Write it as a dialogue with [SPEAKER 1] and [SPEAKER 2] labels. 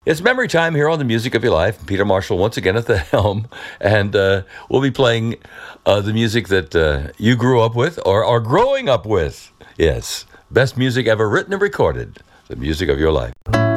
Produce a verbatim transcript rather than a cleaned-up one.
[SPEAKER 1] It's memory time here on The Music of Your Life. Peter Marshall once again at the helm. And uh, we'll be playing uh, the music that uh, you grew up with or are growing up with. Yes, best music ever written and recorded. The music of your life.